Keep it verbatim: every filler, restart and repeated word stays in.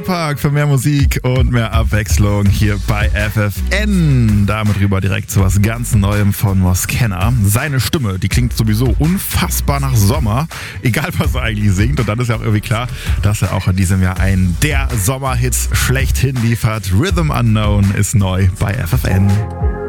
Linkin Park für mehr Musik und mehr Abwechslung hier bei F F N. Damit rüber direkt zu was ganz Neuem von Moskenna. Seine Stimme, die klingt sowieso unfassbar nach Sommer, egal was er eigentlich singt. Und dann ist ja auch irgendwie klar, dass er auch in diesem Jahr einen der Sommerhits schlechthin liefert. Rhythm Unknown ist neu bei F F N.